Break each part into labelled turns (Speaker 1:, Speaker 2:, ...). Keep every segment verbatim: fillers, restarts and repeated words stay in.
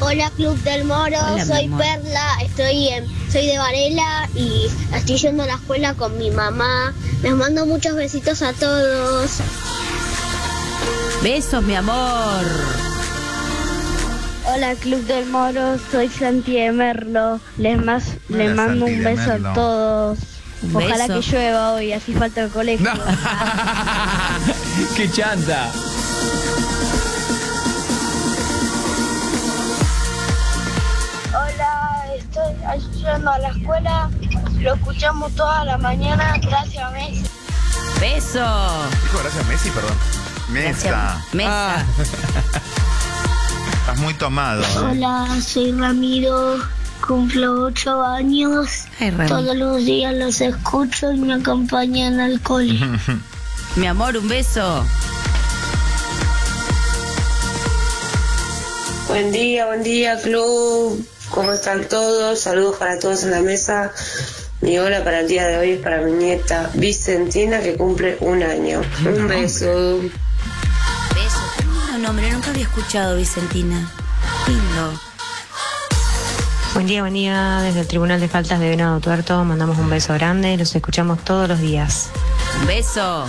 Speaker 1: Hola Club del Moro,
Speaker 2: Hola,
Speaker 1: soy Perla, estoy en, soy de Varela y estoy yendo a la escuela con mi mamá. Les mando muchos besitos a todos.
Speaker 2: Besos, mi amor.
Speaker 3: Hola Club del Moro, soy Santi de Merlo. Les, más,
Speaker 4: Hola,
Speaker 3: les mando
Speaker 4: Santi
Speaker 3: un
Speaker 4: de
Speaker 3: beso
Speaker 4: Merlo.
Speaker 3: a todos.
Speaker 2: Un
Speaker 3: Ojalá
Speaker 2: beso.
Speaker 3: que llueva hoy, así falta el colegio.
Speaker 5: No. ¡Qué chanta!
Speaker 3: Hola, estoy yendo a la escuela. Lo escuchamos toda la mañana. Gracias, Messi.
Speaker 2: Beso.
Speaker 4: Dijo gracias Messi, perdón.
Speaker 2: Gracias.
Speaker 4: Mesa.
Speaker 2: Mesa.
Speaker 5: Ah.
Speaker 4: Estás muy tomado. ¿eh?
Speaker 3: Hola, soy Ramiro. Cumplo ocho años.
Speaker 2: Ay, Rami.
Speaker 3: Todos los días los escucho y me acompañan al cole.
Speaker 2: Mi amor, un beso.
Speaker 6: Buen día, buen día, club. ¿Cómo están todos? Saludos para todos en la mesa. Mi hola para el día de hoy es para mi nieta Vicentina, que cumple un año. Un beso.
Speaker 2: Beso. Qué lindo nombre. Nunca había escuchado Vicentina. Lindo.
Speaker 7: Buen día, buen día. Desde el Tribunal de Faltas de Venado Tuerto mandamos un beso grande. Los escuchamos todos los días.
Speaker 2: Un beso.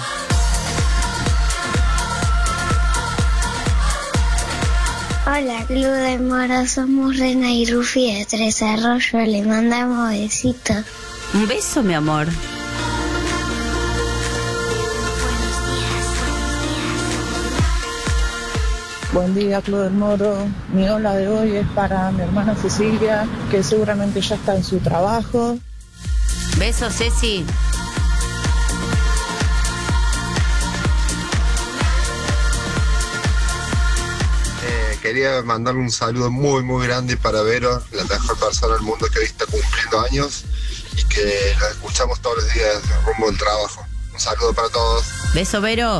Speaker 3: Hola, Club del Moro, somos Rena y Rufi de Tres Arroyos. Le mandamos besitos.
Speaker 2: Un beso, mi amor.
Speaker 8: Buen día, Club del Moro. Mi hola de hoy es para mi hermana Cecilia, que seguramente ya está en su trabajo.
Speaker 2: Beso, Ceci.
Speaker 9: Eh, quería mandarle un saludo muy muy grande para Vero, la mejor persona del mundo que hoy está cumpliendo años y que la escuchamos todos los días rumbo al trabajo. Un saludo para todos.
Speaker 2: Beso, Vero.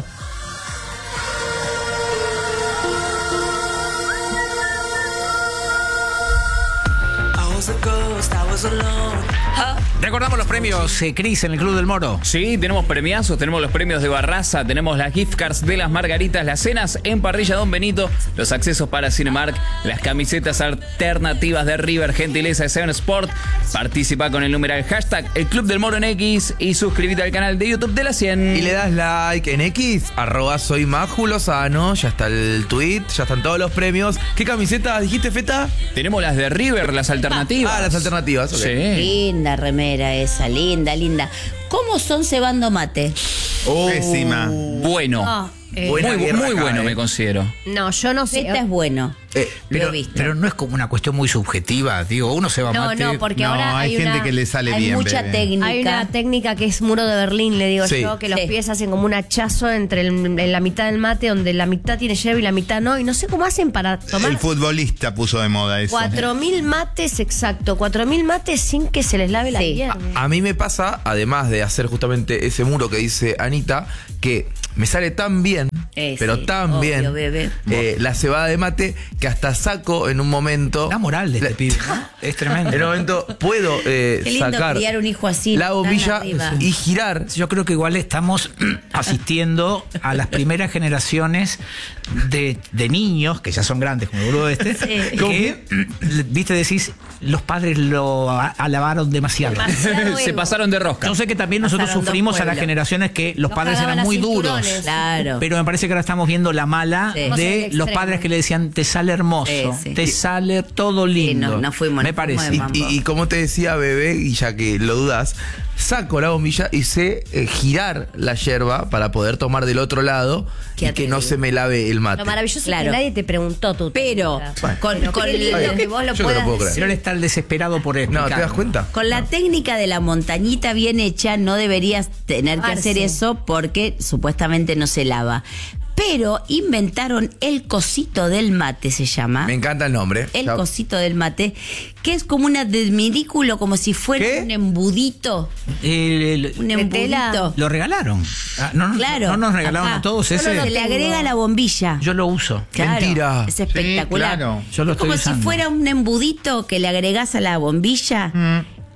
Speaker 5: Recordamos los premios, eh, Cris, en el Club del Moro.
Speaker 10: Sí, tenemos premiazos, tenemos los premios de Barraza, tenemos las gift cards de las Margaritas, las cenas en Parrilla Don Benito, los accesos para Cinemark, las camisetas alternativas de River, gentileza de Seven Sport. Participa con el numeral hashtag El Club del Moro en X y suscríbete al canal de YouTube de la cien.
Speaker 11: Y le das like en X, arroba soy Maju Lozano, ya está el tweet, ya están todos los premios. ¿Qué camisetas dijiste, Feta?
Speaker 10: Tenemos las de River, las alternativas.
Speaker 11: Ah, las alternativas, ok.
Speaker 10: Sí.
Speaker 2: Linda remera esa, linda, linda. ¿Cómo son cebando mate?
Speaker 4: Oh. Pésima.
Speaker 10: Bueno.
Speaker 12: No, eh,
Speaker 11: Buena
Speaker 10: muy,
Speaker 11: guerra
Speaker 10: muy
Speaker 11: acá,
Speaker 10: bueno
Speaker 11: eh.
Speaker 10: me considero.
Speaker 12: no, yo no sé.
Speaker 2: Esta es bueno.
Speaker 11: Eh,
Speaker 2: Lo he
Speaker 5: Pero,
Speaker 2: visto.
Speaker 5: pero no es como una cuestión muy subjetiva. Digo, uno se va a
Speaker 12: No,
Speaker 5: mate.
Speaker 12: no, porque
Speaker 4: No,
Speaker 12: ahora
Speaker 4: hay
Speaker 12: hay,
Speaker 4: gente
Speaker 12: una,
Speaker 4: que le sale
Speaker 2: Hay
Speaker 4: bien,
Speaker 2: mucha
Speaker 4: bebé.
Speaker 2: técnica.
Speaker 12: hay una técnica que es muro de Berlín, le digo
Speaker 11: Sí.
Speaker 12: yo, que los
Speaker 2: Sí.
Speaker 12: pies hacen como un hachazo entre el- en la mitad del mate, donde la mitad tiene hierba y la mitad no, y no sé cómo hacen para tomar
Speaker 4: El futbolista puso de moda eso.
Speaker 12: cuatro mil mates, exacto, cuatro mil mates sin que se les lave la
Speaker 2: Sí.
Speaker 12: hierba.
Speaker 11: A mí me pasa, además de hacer justamente ese muro que dice Anita, que me sale tan bien,
Speaker 2: Eh,
Speaker 11: pero
Speaker 2: sí,
Speaker 11: tan
Speaker 2: obvio,
Speaker 11: bien,
Speaker 2: bebé.
Speaker 11: eh, la cebada de mate, que hasta saco en un momento...
Speaker 5: La moral de este
Speaker 11: La-
Speaker 5: pibe, ¿no? Es tremendo.
Speaker 11: En un momento puedo eh,
Speaker 2: Qué lindo
Speaker 11: sacar
Speaker 2: criar un hijo así,
Speaker 11: la
Speaker 2: tan
Speaker 11: bombilla
Speaker 2: arriba.
Speaker 11: y girar.
Speaker 5: Yo creo que igual estamos asistiendo a las primeras generaciones de, de niños, que ya son grandes, como el boludo este,
Speaker 2: Sí.
Speaker 5: que, viste, decís, los padres lo a- alabaron demasiado.
Speaker 12: Demasiado
Speaker 10: Se
Speaker 12: ego.
Speaker 10: pasaron de rosca.
Speaker 5: Yo sé que también nosotros
Speaker 2: Pasaron dos
Speaker 5: sufrimos a las
Speaker 2: pueblos.
Speaker 5: generaciones que los,
Speaker 12: Los
Speaker 5: padres
Speaker 12: cagaban
Speaker 5: eran
Speaker 12: a
Speaker 5: muy duros.
Speaker 12: cinturones.
Speaker 2: Claro.
Speaker 5: Pero me parece que ahora estamos viendo la mala
Speaker 2: Sí.
Speaker 12: Vamos
Speaker 5: de
Speaker 12: al
Speaker 5: los
Speaker 12: extremo.
Speaker 5: padres que le decían, te sale hermoso,
Speaker 2: Sí, sí.
Speaker 5: te sale todo lindo.
Speaker 2: no, no fuimos,
Speaker 5: me
Speaker 2: no
Speaker 5: parece.
Speaker 2: fuimos de
Speaker 11: Y,
Speaker 2: mambo.
Speaker 11: y- y como te decía, bebé, y ya que lo dudas, saco la bombilla y sé eh, girar la yerba para poder tomar del otro lado
Speaker 2: Qué
Speaker 11: y que no
Speaker 2: atrevido.
Speaker 11: se me lave el mate.
Speaker 12: Lo maravilloso es
Speaker 2: Claro.
Speaker 12: que nadie te preguntó tu
Speaker 2: Pero
Speaker 12: técnica.
Speaker 2: con,
Speaker 12: Pero
Speaker 2: con
Speaker 12: qué lindo
Speaker 2: el-
Speaker 12: que vos lo
Speaker 11: Yo no lo
Speaker 12: puedas
Speaker 11: puedo creer.
Speaker 12: decir.
Speaker 5: Pero él está desesperado por explicar.
Speaker 11: No, ¿te das cuenta?
Speaker 2: Con la técnica de la montañita bien hecha no deberías tener que
Speaker 12: Lavarse.
Speaker 2: hacer eso porque supuestamente no se lava. Pero inventaron el cosito del mate, se llama.
Speaker 11: Me encanta el nombre.
Speaker 2: El
Speaker 11: Ya-
Speaker 2: cosito del mate, que es como un adminículo, como si fuera
Speaker 11: ¿Qué?
Speaker 2: un embudito.
Speaker 5: El- el-
Speaker 2: Un
Speaker 12: ¿De tela?
Speaker 2: embudito.
Speaker 5: lo regalaron. Ah, no, no,
Speaker 2: Claro.
Speaker 5: no nos regalaron
Speaker 2: Acá.
Speaker 5: a todos
Speaker 2: No, no,
Speaker 5: ese.
Speaker 2: no, se le agrega la bombilla.
Speaker 5: Yo lo uso.
Speaker 2: Claro,
Speaker 11: Mentira.
Speaker 2: Es espectacular.
Speaker 4: Sí, claro.
Speaker 5: Yo lo
Speaker 2: Es como
Speaker 5: estoy usando.
Speaker 2: si fuera un embudito que le agregás a la bombilla.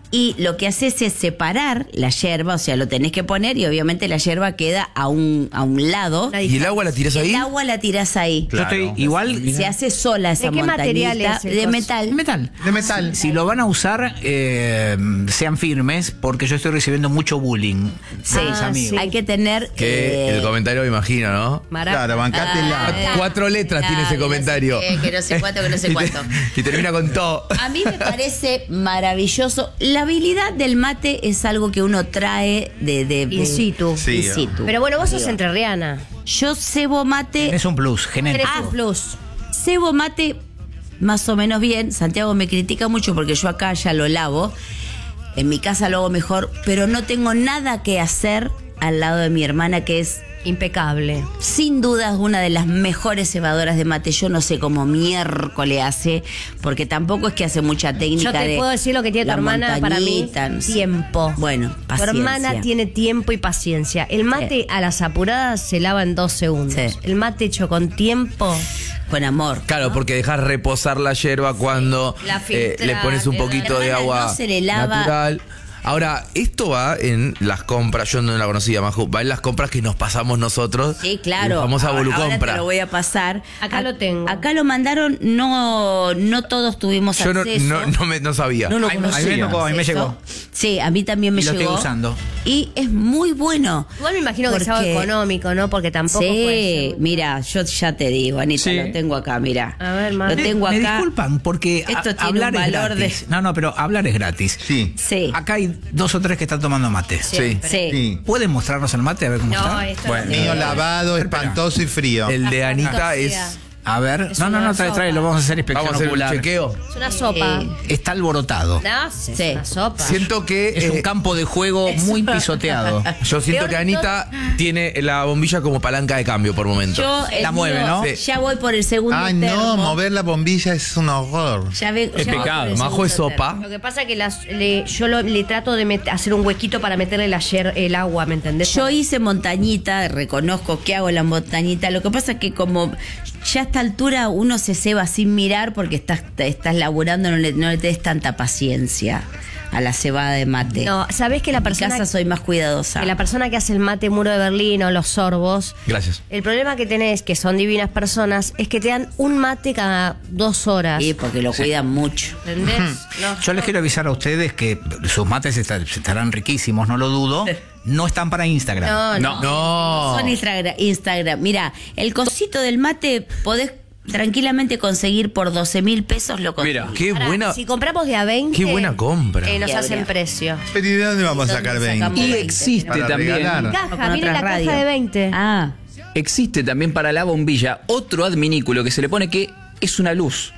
Speaker 2: y lo que haces es separar la yerba, o sea, lo tenés que poner y obviamente la yerba queda a un, a un lado.
Speaker 11: ¿Y el agua la tirás ahí?
Speaker 2: El agua la tirás ahí.
Speaker 5: Claro. Yo estoy igual.
Speaker 2: Se hace sola esa
Speaker 12: ¿De qué
Speaker 2: montañita.
Speaker 12: material es el
Speaker 2: De
Speaker 12: coso?
Speaker 2: metal.
Speaker 5: Metal.
Speaker 4: De metal.
Speaker 5: Si lo van a usar, eh, sean firmes, porque yo estoy recibiendo mucho bullying.
Speaker 2: Sí,
Speaker 5: de mis amigos.
Speaker 2: hay que tener...
Speaker 11: Que
Speaker 2: eh,
Speaker 11: el comentario me imagino, ¿no?
Speaker 12: Maraca.
Speaker 4: Claro, bancátela.
Speaker 2: Ah,
Speaker 11: Cuatro letras tiene ese
Speaker 2: que no sé
Speaker 11: comentario.
Speaker 2: qué, que no sé cuánto, que no sé
Speaker 11: Y te-
Speaker 2: cuánto.
Speaker 11: Y termina con todo.
Speaker 2: A mí me parece maravilloso. La habilidad del mate es algo que uno trae de... de, de
Speaker 12: In situ.
Speaker 4: Sí,
Speaker 2: in situ.
Speaker 12: Pero bueno, vos sos
Speaker 2: Digo,
Speaker 12: entrerriana.
Speaker 2: yo cebo mate...
Speaker 5: Es un plus, genético.
Speaker 12: Tenés un plus.
Speaker 2: Cebo mate más o menos bien. Santiago me critica mucho porque yo acá ya lo lavo. En mi casa lo hago mejor, pero no tengo nada que hacer al lado de mi hermana, que es
Speaker 12: Impecable.
Speaker 2: sin dudas una de las mejores cebadoras de mate. Yo no sé cómo miércoles hace, porque tampoco es que hace mucha técnica.
Speaker 12: Yo te
Speaker 2: de
Speaker 12: puedo decir lo que tiene tu
Speaker 2: la
Speaker 12: hermana para mí.
Speaker 2: montañita, no sé.
Speaker 12: Tiempo.
Speaker 2: Bueno,
Speaker 12: Tu
Speaker 2: paciencia.
Speaker 12: hermana tiene tiempo y paciencia. El mate a las apuradas se lava en dos segundos.
Speaker 2: Sí.
Speaker 12: El mate hecho con tiempo.
Speaker 2: Con amor.
Speaker 11: Claro, porque dejas reposar la yerba cuando
Speaker 12: La
Speaker 11: eh,
Speaker 12: filtra,
Speaker 11: le pones un
Speaker 12: le da-
Speaker 11: poquito de
Speaker 2: Hermana,
Speaker 11: agua
Speaker 2: no se le lava.
Speaker 11: natural. Ahora, esto va en las compras, yo no la conocía, Maju, va en las compras que nos pasamos nosotros.
Speaker 2: Sí, claro.
Speaker 11: La famosa
Speaker 2: Ahora- ahora
Speaker 11: Volucompra.
Speaker 2: te lo voy a pasar.
Speaker 12: Acá
Speaker 2: A-
Speaker 12: lo tengo.
Speaker 2: Acá lo mandaron, no, no todos tuvimos
Speaker 11: Yo no,
Speaker 2: acceso.
Speaker 11: no, no, me, no sabía.
Speaker 5: No lo conocía. A mí me tocó, a mí me
Speaker 2: Acceso.
Speaker 5: llegó.
Speaker 2: Sí, a mí también me
Speaker 5: Y lo
Speaker 2: llegó.
Speaker 5: estoy usando.
Speaker 2: Y es muy bueno.
Speaker 12: Igual me imagino que es algo
Speaker 2: Porque-
Speaker 12: económico, ¿no? Porque tampoco puede
Speaker 2: Sí,
Speaker 12: ser.
Speaker 2: mira, yo ya te digo, Anita,
Speaker 10: Sí.
Speaker 2: lo tengo acá, mira.
Speaker 12: A ver,
Speaker 2: Lo
Speaker 12: Mar.
Speaker 2: tengo
Speaker 5: Me
Speaker 2: acá.
Speaker 5: disculpan, porque a-
Speaker 2: Esto tiene
Speaker 5: hablar
Speaker 2: un
Speaker 5: es
Speaker 2: valor de-
Speaker 5: gratis. No, no, pero hablar es gratis.
Speaker 4: Sí.
Speaker 2: Sí.
Speaker 5: Acá hay dos o tres que están tomando mate.
Speaker 11: Sí.
Speaker 2: Sí.
Speaker 4: Sí.
Speaker 5: ¿Pueden mostrarnos el mate? A ver cómo
Speaker 12: No,
Speaker 5: está.
Speaker 12: esto
Speaker 10: Bueno,
Speaker 12: no
Speaker 4: Mío
Speaker 12: tiene-
Speaker 4: lavado, espantoso y frío.
Speaker 11: El de Anita es.
Speaker 5: A ver.
Speaker 12: Es
Speaker 5: No, no,
Speaker 12: una
Speaker 5: no, trae,
Speaker 12: sopa.
Speaker 5: trae, lo vamos a hacer inspección
Speaker 11: Vamos a hacer un
Speaker 5: ocular.
Speaker 11: chequeo.
Speaker 12: Es una sopa.
Speaker 2: Eh,
Speaker 5: Está alborotado.
Speaker 12: No, es
Speaker 2: Sí.
Speaker 12: una sopa.
Speaker 11: Siento que.
Speaker 5: Es un
Speaker 11: eh,
Speaker 5: campo de juego muy pisoteado.
Speaker 11: yo siento
Speaker 12: Peor
Speaker 11: que
Speaker 12: de
Speaker 11: Anita tiene la bombilla como palanca de cambio por momento.
Speaker 2: Yo el
Speaker 5: La mueve,
Speaker 2: mío,
Speaker 5: ¿no?
Speaker 11: Sí.
Speaker 2: Ya voy por el segundo
Speaker 4: Ay,
Speaker 2: termo.
Speaker 4: no, mover la bombilla es un horror.
Speaker 2: Ya ve-
Speaker 10: Es
Speaker 2: ya voy
Speaker 10: pecado.
Speaker 2: por el
Speaker 11: Majo es
Speaker 2: segundo
Speaker 11: sopa.
Speaker 12: Lo que pasa es que las, le- yo lo- le trato de met- hacer un huequito para meterle la yer- el agua, ¿me entendés?
Speaker 2: Yo hice montañita, reconozco que hago la montañita. Lo que pasa es que como ya a esta altura uno se ceba sin mirar porque estás, estás laburando, no le, no le des tanta paciencia a la cebada de mate.
Speaker 12: No, ¿sabés que la
Speaker 2: En mi
Speaker 12: persona
Speaker 2: casa soy más cuidadosa.
Speaker 12: que la persona que hace el mate muro de Berlín o los sorbos,
Speaker 11: Gracias.
Speaker 12: el problema que tenés, que son divinas personas, es que te dan un mate cada dos horas.
Speaker 2: Sí, porque lo cuidan mucho.
Speaker 12: ¿Entendés? No.
Speaker 5: Yo les quiero avisar a ustedes que sus mates está- estarán riquísimos, no lo dudo. No están para Instagram.
Speaker 12: No, no.
Speaker 11: No.
Speaker 2: Son Instagram, Instagram. Mira, el cosito del mate podés tranquilamente conseguir por doce mil pesos lo conseguís.
Speaker 10: Mira.
Speaker 11: Qué
Speaker 12: Pará,
Speaker 11: buena.
Speaker 12: si compramos de a veinte,
Speaker 11: Qué buena compra.
Speaker 12: eh, nos
Speaker 2: Qué
Speaker 12: hacen
Speaker 2: buena.
Speaker 12: precio.
Speaker 4: Pero ¿y de dónde vamos a
Speaker 2: ¿Dónde
Speaker 4: sacar
Speaker 2: sacamos
Speaker 4: veinte?
Speaker 10: Y
Speaker 2: veinte?
Speaker 10: existe
Speaker 4: Para
Speaker 10: también.
Speaker 4: regalar.
Speaker 12: Caja,
Speaker 2: con
Speaker 12: viene
Speaker 2: otra
Speaker 12: la
Speaker 2: radio.
Speaker 12: caja de veinte.
Speaker 2: Ah,
Speaker 10: Existe también para la bombilla otro adminículo que se le pone que es una luz.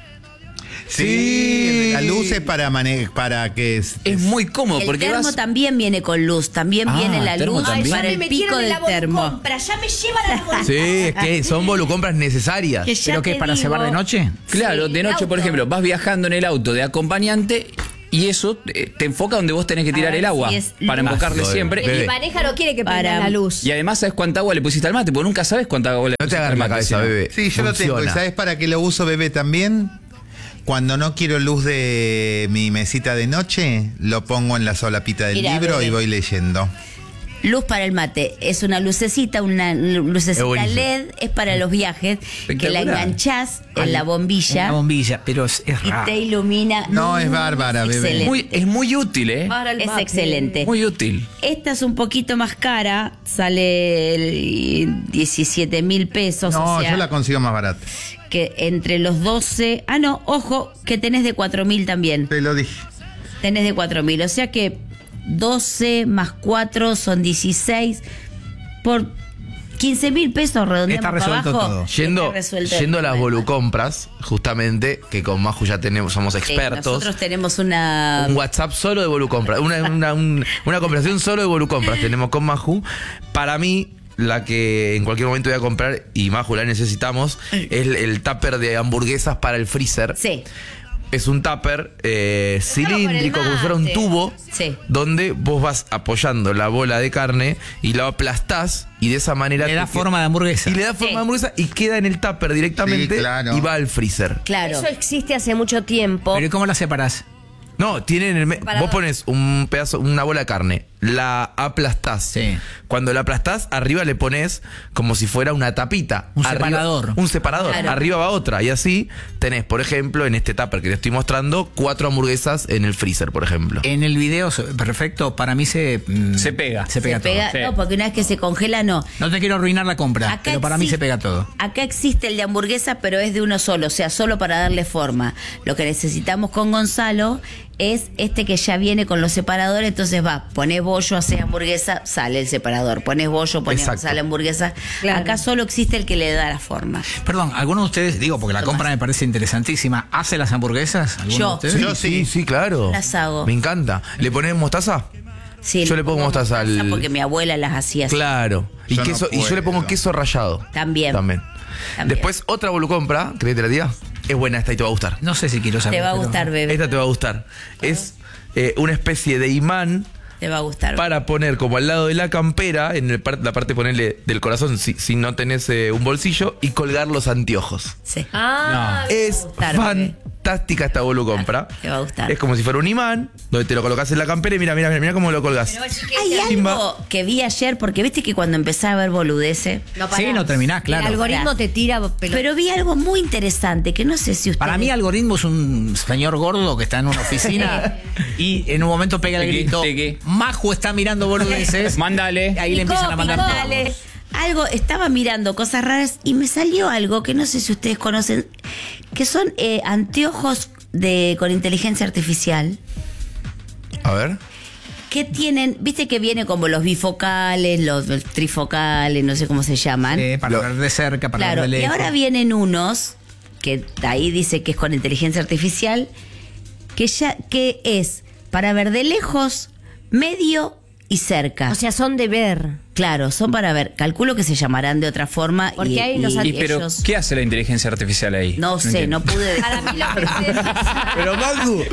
Speaker 4: Sí, la luz es para, mane para que... Es,
Speaker 10: Es muy cómodo
Speaker 2: el
Speaker 10: porque
Speaker 2: termo
Speaker 10: vas...
Speaker 2: también viene con luz, también
Speaker 10: Ah,
Speaker 2: viene la
Speaker 10: termo
Speaker 2: luz
Speaker 10: también.
Speaker 2: para
Speaker 12: ya
Speaker 2: el
Speaker 12: me
Speaker 2: pico
Speaker 12: metieron en
Speaker 2: del
Speaker 12: la
Speaker 2: termo.
Speaker 12: volucompra, ya me llevan a la volucompra.
Speaker 11: Sí, es que son volucompras necesarias.
Speaker 2: Que ya
Speaker 5: ¿Pero qué?
Speaker 2: te
Speaker 5: ¿Para
Speaker 2: digo-
Speaker 5: cebar de noche?
Speaker 10: Claro,
Speaker 12: Sí,
Speaker 10: de noche, por
Speaker 12: auto.
Speaker 10: ejemplo, vas viajando en el auto de acompañante y eso eh, te enfoca donde vos tenés que tirar
Speaker 2: ver
Speaker 10: el agua
Speaker 2: si es
Speaker 10: para
Speaker 2: luz.
Speaker 10: embocarle
Speaker 11: Joder,
Speaker 10: siempre.
Speaker 11: bebé.
Speaker 12: Mi pareja no quiere que prenda
Speaker 2: Para-
Speaker 12: la luz.
Speaker 10: Y además sabes cuánta agua le pusiste al mate, porque nunca sabes cuánta agua le
Speaker 11: No te
Speaker 10: pusiste
Speaker 11: hagas
Speaker 10: al
Speaker 11: la
Speaker 10: mate.
Speaker 11: cabeza,
Speaker 10: sino-
Speaker 11: bebé.
Speaker 4: Sí, yo lo tengo. ¿Y
Speaker 11: Funciona.
Speaker 4: sabes para qué lo uso, bebé, también? Cuando no quiero luz de mi mesita de noche, lo pongo en la solapita del
Speaker 2: Mira,
Speaker 4: libro
Speaker 2: bebé.
Speaker 4: y voy leyendo.
Speaker 2: Luz para el mate. Es una lucecita, una lucecita
Speaker 11: Es buenísimo.
Speaker 2: L E D, es para los viajes, que la
Speaker 10: Espectacular.
Speaker 2: enganchás en la bombilla
Speaker 5: Una bombilla, pero es, es
Speaker 2: y
Speaker 5: raro.
Speaker 2: te ilumina.
Speaker 4: No, es bárbara, bebé.
Speaker 2: excelente.
Speaker 10: Muy, es muy útil, ¿eh?
Speaker 12: Para el
Speaker 2: Es
Speaker 12: mate.
Speaker 2: excelente.
Speaker 10: Muy útil.
Speaker 2: Esta es un poquito más cara, sale el diecisiete mil pesos.
Speaker 4: No,
Speaker 2: o sea,
Speaker 4: yo la consigo más barata.
Speaker 2: que entre los doce. Ah, no, ojo, que tenés de cuatro mil también.
Speaker 4: Te lo dije.
Speaker 2: Tenés de cuatro mil. O sea que doce más cuatro son dieciséis. Por quince mil pesos redondeamos
Speaker 5: Está
Speaker 2: para
Speaker 5: resuelto
Speaker 2: abajo.
Speaker 5: todo.
Speaker 11: Yendo,
Speaker 2: Está resuelto
Speaker 11: yendo a
Speaker 2: el
Speaker 11: las
Speaker 2: tema del
Speaker 11: volucompras, justamente, que con Maju ya tenemos, somos
Speaker 2: mate. Sí,
Speaker 11: expertos.
Speaker 2: nosotros tenemos una.
Speaker 11: Un WhatsApp solo de volucompras. Una, una, un- una conversación solo de volucompras tenemos con Maju. Para mí, la que en cualquier momento voy a comprar, y Maju la necesitamos, es el, el tupper de hamburguesas para el freezer.
Speaker 2: Sí,
Speaker 11: Es un tupper eh,
Speaker 12: Usalo con el
Speaker 11: cilíndrico, como si fuera un
Speaker 12: mate.
Speaker 11: tubo,
Speaker 2: sí.
Speaker 11: donde vos vas apoyando la bola de carne y la aplastás, y de esa manera
Speaker 5: Le da
Speaker 11: te-
Speaker 5: forma de hamburguesa.
Speaker 11: y le da forma
Speaker 2: Sí.
Speaker 11: de hamburguesa y queda en el tupper directamente
Speaker 4: Sí, claro.
Speaker 11: y va al freezer.
Speaker 2: Claro.
Speaker 12: Eso existe hace mucho tiempo.
Speaker 5: Pero ¿y cómo la separás?
Speaker 11: No, tienen el me-
Speaker 12: Separador.
Speaker 11: vos pones un pedazo, una bola de carne, la aplastás.
Speaker 5: Sí.
Speaker 11: Cuando la aplastás, arriba le pones como si fuera una tapita.
Speaker 5: Un
Speaker 11: Arriba-
Speaker 5: separador.
Speaker 11: Un separador.
Speaker 2: Claro.
Speaker 11: Arriba va otra. Y así tenés, por ejemplo, en este tupper que te estoy mostrando, cuatro hamburguesas en el freezer, por ejemplo.
Speaker 5: En el video, perfecto, para mí se... mm,
Speaker 10: Se pega.
Speaker 5: Se pega
Speaker 2: Se
Speaker 5: todo.
Speaker 2: pega,
Speaker 10: sí.
Speaker 2: no, porque una vez que se congela, no.
Speaker 5: No te quiero arruinar la compra,
Speaker 2: Acá
Speaker 5: pero para mí
Speaker 2: exi-
Speaker 5: se pega todo.
Speaker 2: Acá existe el de hamburguesa, pero es de uno solo, o sea, solo para darle forma. Lo que necesitamos con Gonzalo es este que ya viene con los separadores, entonces va, ponés bollo, haces hamburguesa, sale el separador. Ponés bollo, ponés,
Speaker 11: Exacto.
Speaker 2: sale hamburguesa.
Speaker 12: Claro.
Speaker 2: Acá solo existe el que le da la forma.
Speaker 5: Perdón, ¿alguno de ustedes, digo, porque la
Speaker 2: Tomás.
Speaker 5: compra me parece interesantísima, ¿hace las hamburguesas? ¿Alguno
Speaker 2: Yo.
Speaker 5: de ustedes?
Speaker 4: Yo sí.
Speaker 11: Sí, sí, claro.
Speaker 2: Las hago.
Speaker 11: Me encanta. ¿Le pones mostaza?
Speaker 2: Sí,
Speaker 11: Yo le pongo mostaza al-
Speaker 2: Porque mi abuela las hacía así.
Speaker 11: Claro. Y,
Speaker 4: Yo no
Speaker 11: queso, y yo le pongo
Speaker 4: puedo.
Speaker 11: queso rallado.
Speaker 2: También.
Speaker 11: También.
Speaker 2: También.
Speaker 11: Después, otra volucompra, ¿querés que te la diga? Es buena esta y te va a gustar.
Speaker 5: No sé si quiero saber.
Speaker 2: Te va a
Speaker 5: pero-
Speaker 2: gustar, bebé.
Speaker 11: Esta te va a gustar. Es eh, una especie de imán
Speaker 2: Te va a gustar.
Speaker 11: para poner como al lado de la campera, en el par- la parte ponerle del corazón, si, si no tenés eh, un bolsillo, y colgar los anteojos.
Speaker 2: Sí.
Speaker 12: Ah,
Speaker 11: Es
Speaker 2: gustar, bebé.
Speaker 11: fantástica esta volucompra.
Speaker 2: Te va a gustar.
Speaker 11: Es como si fuera un imán, donde te lo colocas en la campera y mira, mira, mira, mira cómo lo colgás.
Speaker 2: Hay algo
Speaker 11: Chimba.
Speaker 2: que vi ayer, porque viste que cuando empezaba a ver boludeces,
Speaker 12: no
Speaker 5: Sí,
Speaker 12: parás.
Speaker 5: no terminás, claro.
Speaker 12: El algoritmo te tira. Pero,
Speaker 2: pero vi algo muy interesante que no sé si usted.
Speaker 5: Para mí, algoritmo es un señor gordo que está en una oficina y en un momento pega el
Speaker 10: Tequi,
Speaker 5: grito.
Speaker 10: tequi.
Speaker 5: Majo está mirando boludeces.
Speaker 10: Mándale.
Speaker 5: Ahí le empiezan a mandar todo.
Speaker 2: Dale. Algo, estaba mirando cosas raras y me salió algo que no sé si ustedes conocen, que son eh, anteojos de con inteligencia artificial.
Speaker 11: A ver.
Speaker 2: Que tienen, viste que viene como los bifocales, los trifocales, no sé cómo se llaman.
Speaker 5: Eh, para
Speaker 11: Lo-
Speaker 5: ver de cerca, para
Speaker 2: Claro,
Speaker 5: ver de
Speaker 2: y
Speaker 5: lejos.
Speaker 2: ahora vienen unos, que ahí dice que es con inteligencia artificial, que ya que es para ver de lejos, medio y cerca.
Speaker 12: o sea, son de ver.
Speaker 2: Claro, son para ver. Calculo que se llamarán de otra forma.
Speaker 12: Porque
Speaker 2: y,
Speaker 12: hay unos
Speaker 2: y
Speaker 10: Y pero,
Speaker 2: ellos-
Speaker 10: ¿qué hace la inteligencia artificial ahí?
Speaker 2: No sé,
Speaker 10: entiendo.
Speaker 2: no pude.
Speaker 12: Para mí lo que se-
Speaker 11: Pero Magu.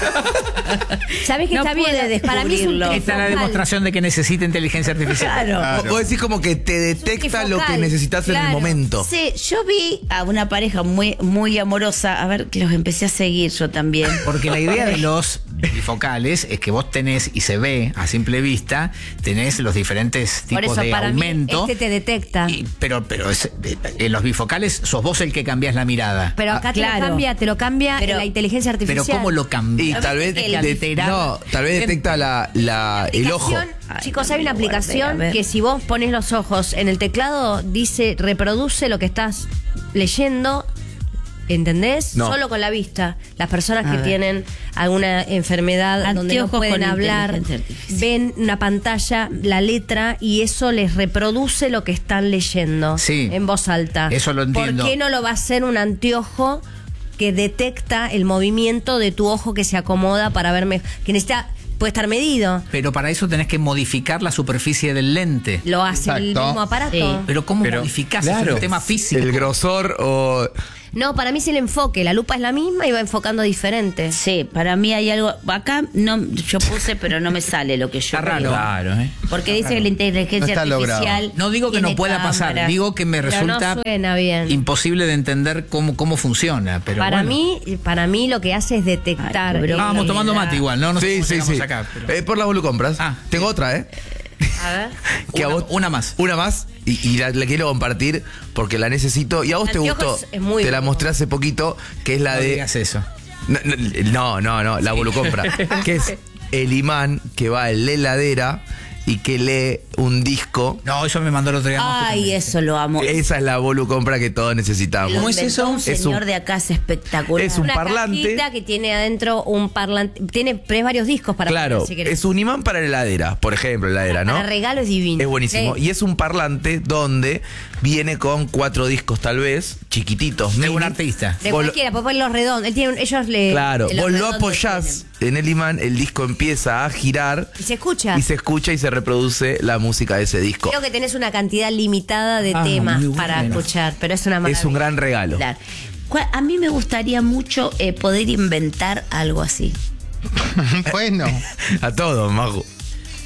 Speaker 12: ¿Sabes que
Speaker 2: No
Speaker 12: está bien?
Speaker 2: pude
Speaker 12: Para mí es un
Speaker 2: descubrirlo.
Speaker 5: Esta es la
Speaker 12: trifocal.
Speaker 5: demostración de que necesita inteligencia artificial.
Speaker 2: Claro.
Speaker 4: Claro.
Speaker 11: Vos decís como que te detecta lo que
Speaker 12: trifocal,
Speaker 11: necesitas en el
Speaker 12: claro.
Speaker 11: momento.
Speaker 2: Sí, yo vi a una pareja muy, muy amorosa. A ver, que los empecé a seguir yo también.
Speaker 5: Porque la idea de los bifocales es que vos tenés, y se ve a simple vista, tenés los diferentes
Speaker 12: Por
Speaker 5: tipos
Speaker 12: eso,
Speaker 5: de
Speaker 12: para
Speaker 5: aumento.
Speaker 12: mí, este te detecta.
Speaker 5: Y- pero pero es- eh, en los bifocales sos vos el que cambiás la mirada.
Speaker 12: Pero acá
Speaker 2: Ah,
Speaker 12: te
Speaker 2: claro.
Speaker 12: lo cambia, te lo cambia
Speaker 2: Pero-
Speaker 12: la inteligencia
Speaker 5: Pero
Speaker 12: artificial.
Speaker 5: ¿cómo lo cambiás?
Speaker 11: Y
Speaker 2: ¿No
Speaker 11: tal
Speaker 2: viste
Speaker 11: vez,
Speaker 2: que el
Speaker 11: de-
Speaker 5: alterar-
Speaker 11: no, tal vez detecta la, la, el ojo.
Speaker 12: Aplicación,
Speaker 2: Ay,
Speaker 12: chicos,
Speaker 2: no
Speaker 12: hay una
Speaker 2: me lo guardé,
Speaker 12: aplicación
Speaker 2: a ver.
Speaker 12: que si vos pones los ojos en el teclado, dice, reproduce lo que estás leyendo, ¿entendés?
Speaker 11: No.
Speaker 12: Solo con la vista. Las personas
Speaker 2: A
Speaker 12: que
Speaker 2: ver.
Speaker 12: tienen alguna enfermedad donde no
Speaker 2: Anteojos
Speaker 12: pueden
Speaker 2: con
Speaker 12: hablar,
Speaker 2: inteligencia artificial.
Speaker 12: ven una pantalla, la letra, y eso les reproduce lo que están leyendo
Speaker 5: Sí.
Speaker 12: en voz alta.
Speaker 5: Eso lo entiendo.
Speaker 12: ¿Por qué no lo va a hacer un anteojo que detecta el movimiento de tu ojo que se acomoda para ver mejor? Que necesita, puede estar medido.
Speaker 5: Pero para eso tenés que modificar la superficie del lente.
Speaker 12: Lo hace el
Speaker 4: Exacto.
Speaker 12: mismo aparato.
Speaker 2: Sí.
Speaker 5: Pero ¿cómo
Speaker 10: Pero,
Speaker 5: modificás?
Speaker 10: claro.
Speaker 5: Es un tema físico.
Speaker 11: El grosor o.
Speaker 12: No, para mí es el enfoque. La lupa es la misma y va enfocando diferente.
Speaker 2: Sí, para mí hay algo. Acá no, yo puse, pero no me sale lo que yo
Speaker 5: Está raro.
Speaker 2: veo.
Speaker 10: Claro, ¿eh?
Speaker 2: Porque dice que la inteligencia
Speaker 4: No está logrado.
Speaker 2: artificial.
Speaker 5: No digo que no
Speaker 2: tiene
Speaker 5: pueda pasar,
Speaker 2: cámaras.
Speaker 5: digo que me
Speaker 12: Pero
Speaker 5: resulta
Speaker 12: no suena bien.
Speaker 5: imposible de entender cómo, cómo funciona. Pero
Speaker 12: para
Speaker 5: bueno.
Speaker 12: mí, para mí lo que hace es detectar.
Speaker 2: Ay, pero-
Speaker 12: eh,
Speaker 5: Estábamos tomando mate igual, ¿no? No sé
Speaker 11: Sí,
Speaker 5: cómo
Speaker 11: sí,
Speaker 5: llegamos
Speaker 11: sí.
Speaker 5: acá, pero-
Speaker 11: Eh, por las volucompras.
Speaker 5: Ah.
Speaker 11: Tengo otra, ¿eh?
Speaker 12: A ver.
Speaker 11: Que a
Speaker 5: Una-
Speaker 11: vos-
Speaker 5: una más.
Speaker 11: Una más. Y, y la, la quiero compartir porque la necesito. Y a vos te
Speaker 12: Anteojos
Speaker 11: gustó.
Speaker 12: es muy
Speaker 11: te la
Speaker 12: bueno.
Speaker 11: mostré hace poquito. Que es la
Speaker 5: No
Speaker 11: de.
Speaker 5: digas eso.
Speaker 11: No, no, no, no, la volucompra. Que es el imán que va en la heladera y que lee un disco.
Speaker 5: No, eso me mandó el otro día.
Speaker 2: Ay, eso lo amo.
Speaker 11: Esa es la volucompra que todos necesitamos.
Speaker 2: Lo
Speaker 10: ¿Cómo es
Speaker 2: inventó
Speaker 10: eso?
Speaker 2: Un
Speaker 11: Es
Speaker 2: señor
Speaker 11: un-
Speaker 2: de acá es espectacular.
Speaker 11: es un
Speaker 12: Una
Speaker 11: parlante.
Speaker 12: cajita que tiene adentro un parlante. Tiene tres varios discos para
Speaker 11: Claro,
Speaker 12: poner, si querés.
Speaker 11: es un imán para la heladera, por ejemplo, heladera, ¿no?
Speaker 12: Para regalo es divino.
Speaker 11: Es buenísimo.
Speaker 12: Sí.
Speaker 11: Y es un parlante donde viene con cuatro discos, tal vez, chiquititos.
Speaker 5: De
Speaker 11: mini.
Speaker 5: un artista.
Speaker 12: De
Speaker 11: Vos lo-
Speaker 12: cualquiera, puedes ponerlos redondos. Él tiene un- ellos le.
Speaker 11: Claro,
Speaker 12: los
Speaker 11: vos lo
Speaker 12: redondos
Speaker 11: apoyás en el imán, el disco empieza a girar
Speaker 12: tienen. Y se escucha.
Speaker 11: y se escucha y se reproduce la música de ese disco.
Speaker 12: Creo que tenés una cantidad limitada de
Speaker 5: Ah,
Speaker 12: temas
Speaker 5: muy bueno.
Speaker 12: para escuchar, pero es una maravilla.
Speaker 11: Es un gran regalo.
Speaker 2: Claro. Cuál- A mí me gustaría mucho eh, poder inventar algo así.
Speaker 4: Bueno,
Speaker 11: A todos, Majo.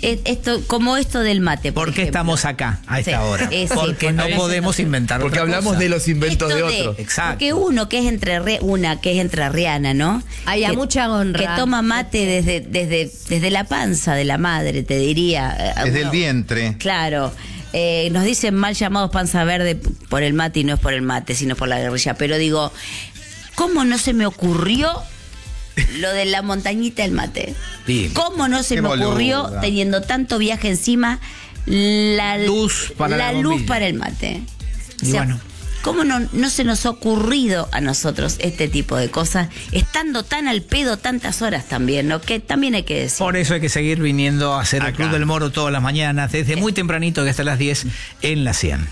Speaker 2: es- esto, como esto del mate.
Speaker 5: ¿Por qué
Speaker 2: ejemplo.
Speaker 5: estamos acá a esta
Speaker 2: Sí,
Speaker 5: hora?
Speaker 2: eh, sí,
Speaker 5: Porque no
Speaker 2: porque
Speaker 5: podemos inventar
Speaker 11: Porque
Speaker 5: otra
Speaker 11: hablamos
Speaker 5: cosa.
Speaker 11: de los inventos
Speaker 2: Esto
Speaker 11: de
Speaker 2: de-
Speaker 11: otro.
Speaker 5: Exacto.
Speaker 2: Porque uno que es entre una que es entrerriana, ¿no?
Speaker 12: Ay, a
Speaker 2: Que-
Speaker 12: mucha honra.
Speaker 2: Que toma mate desde, desde, desde la panza de la madre, te diría. Eh,
Speaker 4: Desde el
Speaker 2: uno-
Speaker 4: vientre.
Speaker 2: Claro. Eh, nos dicen mal llamados panza verde por el mate y no es por el mate, sino por la guerrilla. Pero digo, ¿cómo no se me ocurrió lo de la montañita del mate?
Speaker 5: Bien.
Speaker 2: ¿Cómo no se
Speaker 4: Qué
Speaker 2: me
Speaker 4: boluda.
Speaker 2: ocurrió, teniendo tanto viaje encima, la
Speaker 5: Luz para la
Speaker 2: luz
Speaker 5: bombilla.
Speaker 2: para el mate? O
Speaker 5: Y
Speaker 2: sea,
Speaker 5: bueno.
Speaker 2: ¿cómo no, no se nos ha ocurrido a nosotros este tipo de cosas, estando tan al pedo tantas horas también, ¿no? Que también hay que decir.
Speaker 5: Por eso hay que seguir viniendo a hacer el
Speaker 4: Acá.
Speaker 5: Club del Moro todas las mañanas, desde muy tempranito que hasta las diez en la cien.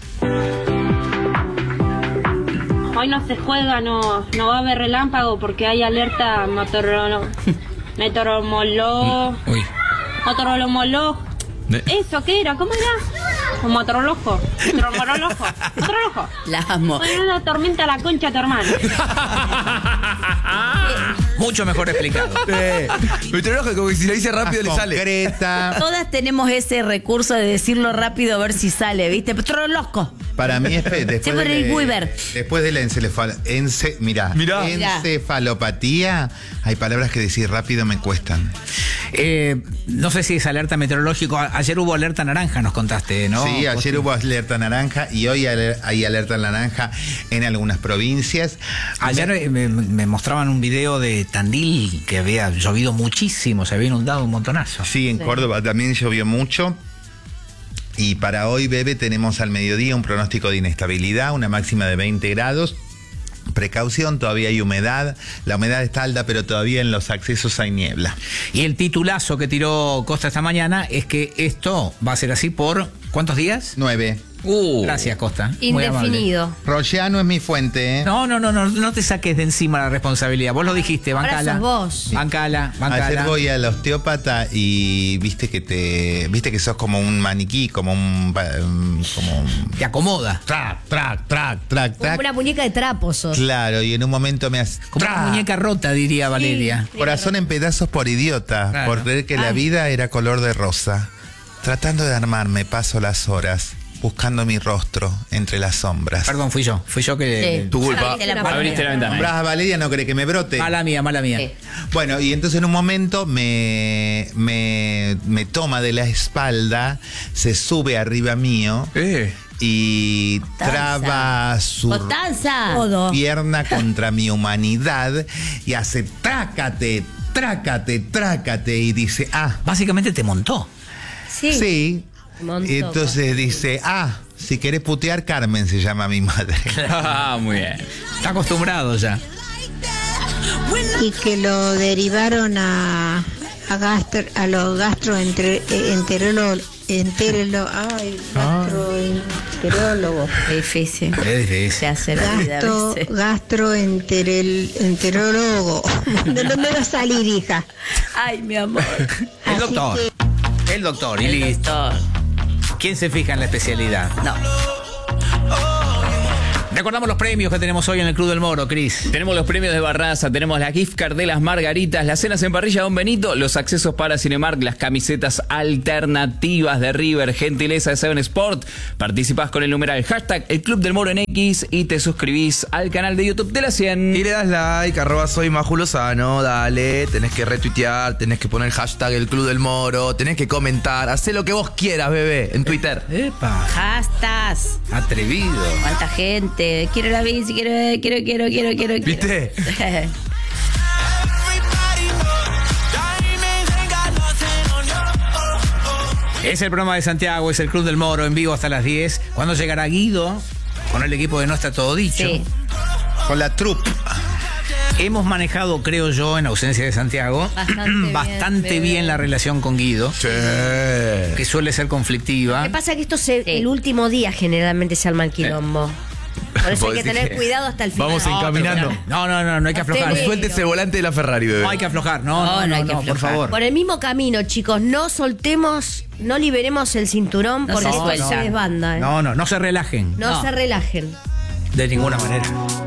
Speaker 13: Hoy no se juega, no, no va a haber relámpago porque hay alerta meteorolo- meteoromolo-
Speaker 5: Uy.
Speaker 13: meteoromolo-
Speaker 11: Ne-
Speaker 13: ¿Eso qué era? ¿Cómo era? Un meteorolojo. Meteorolojo. Meteorolojo.
Speaker 2: La amo.
Speaker 13: Fue una tormenta a la concha de tu hermano.
Speaker 5: Mucho mejor explicado.
Speaker 11: Eh, meteorólogo, como que si lo dice rápido le sale.
Speaker 4: Concreta.
Speaker 2: Todas tenemos ese recurso de decirlo rápido a ver si sale, ¿viste? Pero loco.
Speaker 4: Para mí es fe- después
Speaker 2: Siempre
Speaker 4: de,
Speaker 2: el Weaver.
Speaker 4: después de la encefal, ence, mirá,
Speaker 11: Mirá.
Speaker 4: encefalopatía, hay palabras que decir rápido me cuestan.
Speaker 5: Eh, no sé si es alerta meteorológico. A- Ayer hubo alerta naranja, nos contaste, ¿no?
Speaker 4: Sí, ayer hubo alerta naranja y hoy aler- hay alerta naranja en algunas provincias.
Speaker 5: Ayer
Speaker 4: Me-
Speaker 5: eh, me, me mostraban un video de Tandil que había llovido muchísimo, se había inundado un montonazo.
Speaker 4: Sí, en Córdoba también llovió mucho. Y para hoy, Bebe, tenemos al mediodía un pronóstico de inestabilidad, una máxima de veinte grados. Precaución, todavía hay humedad. La humedad está alta, pero todavía en los accesos hay niebla.
Speaker 5: Y el titulazo que tiró Costa esta mañana es que esto va a ser así por ¿cuántos días?
Speaker 4: nueve.
Speaker 5: Uh, Gracias, Costa. Muy amable.
Speaker 12: Indefinido.
Speaker 4: Rollano es mi fuente, ¿eh?
Speaker 5: No, no, no, no, no te saques de encima la responsabilidad. Vos lo dijiste,
Speaker 12: Ahora
Speaker 5: bancala.
Speaker 12: sos vos.
Speaker 5: Bancala, bancala.
Speaker 4: Ayer voy al osteópata y viste que te viste que sos como un maniquí, como un pa- um, como un
Speaker 5: Te acomoda.
Speaker 4: track, track, track, track,
Speaker 12: Como
Speaker 4: track.
Speaker 12: una muñeca de trapos sos.
Speaker 4: Claro, y en un momento me hace
Speaker 5: Como una muñeca rota, diría Valeria.
Speaker 4: corazón en pedazos por idiota,
Speaker 5: Claro.
Speaker 4: por creer que la
Speaker 12: Ay.
Speaker 4: vida era color de rosa. Tratando de armarme, paso las horas buscando mi rostro entre las sombras.
Speaker 5: Perdón, fui yo. Fui yo que.
Speaker 2: Sí.
Speaker 11: Tu culpa.
Speaker 2: Abriste la puerta.
Speaker 10: Abriste la ventana.
Speaker 4: Nombrás a Valeria, no cree que me brote.
Speaker 5: Mala mía, mala mía.
Speaker 2: Sí.
Speaker 4: Bueno, y entonces en un momento me, me, me toma de la espalda, se sube arriba mío
Speaker 11: Eh.
Speaker 4: y
Speaker 2: Tanza.
Speaker 4: traba su
Speaker 2: Botanza.
Speaker 12: Todo.
Speaker 4: pierna contra mi humanidad y hace trácate, trácate, trácate y dice, ah,
Speaker 5: Básicamente te montó.
Speaker 12: Sí.
Speaker 4: sí.
Speaker 12: Montó.
Speaker 4: Y entonces dice, ah, si querés putear, Carmen se llama mi madre.
Speaker 10: Ah, muy bien.
Speaker 5: Está acostumbrado ya.
Speaker 14: Y que lo derivaron a a gastro, a los gastroenterólogos, ay, gastroenterólogos.
Speaker 2: Es difícil.
Speaker 5: Es difícil.
Speaker 2: Se hace la vida a
Speaker 14: Gasto,
Speaker 2: veces.
Speaker 14: gastroenterólogo. ¿De dónde va a salir, hija?
Speaker 2: Ay, mi amor.
Speaker 5: El doctor. El doctor, y
Speaker 2: El
Speaker 5: listo.
Speaker 2: doctor.
Speaker 5: ¿Quién se fija en la especialidad?
Speaker 2: No.
Speaker 5: Recordamos los premios que tenemos hoy en el Club del Moro, Cris.
Speaker 10: Tenemos los premios de Barraza, tenemos la gift card de las Margaritas, las cenas en parrilla Don Benito, los accesos para Cinemark, las camisetas alternativas de River, gentileza de Seven Sport. Participás con el numeral hashtag el Club del Moro en X y te suscribís al canal de YouTube de la cien.
Speaker 11: Y le das like, arroba soy Maju Lozano, dale, tenés que retuitear, tenés que poner hashtag el Club del Moro, tenés que comentar, hacé lo que vos quieras, bebé, en Twitter.
Speaker 5: Epa,
Speaker 2: Hastas.
Speaker 5: atrevido.
Speaker 2: ¿Cuánta gente? Quiero la bici, quiero, quiero, quiero, quiero, quiero. quiero.
Speaker 11: ¿Viste?
Speaker 5: Es el programa de Santiago, es el Club del Moro en vivo hasta las diez. ¿Cuándo llegará Guido? Con el equipo de No Está Todo Dicho.
Speaker 2: Sí.
Speaker 4: Con la troupe.
Speaker 5: Hemos manejado, creo yo, en ausencia de Santiago,
Speaker 12: Bastante bien,
Speaker 5: bastante
Speaker 12: bebé.
Speaker 5: bien la relación con Guido,
Speaker 11: Sí.
Speaker 5: que suele ser conflictiva.
Speaker 12: Lo que pasa es que esto se,
Speaker 2: Sí.
Speaker 12: el último día generalmente se arma el quilombo. Por eso
Speaker 11: Vos
Speaker 12: hay que
Speaker 11: decís
Speaker 12: tener
Speaker 11: que
Speaker 12: cuidado hasta el final.
Speaker 11: vamos
Speaker 5: No,
Speaker 11: encaminando.
Speaker 5: pero- No, no, no, no hay que aflojar.
Speaker 12: Sí.
Speaker 11: Suéltese el volante de la Ferrari, bebé.
Speaker 5: No hay que aflojar, no, no,
Speaker 2: No,
Speaker 5: no,
Speaker 2: no hay
Speaker 5: no,
Speaker 2: que
Speaker 5: por
Speaker 2: aflojar.
Speaker 5: favor.
Speaker 12: Por el mismo camino, chicos, no soltemos, no liberemos el cinturón
Speaker 2: No
Speaker 12: porque
Speaker 2: se
Speaker 12: esto
Speaker 2: suelta.
Speaker 12: se desbanda. ¿eh?
Speaker 5: No, no, no se relajen.
Speaker 12: No,
Speaker 2: No.
Speaker 12: se relajen.
Speaker 5: De ninguna manera.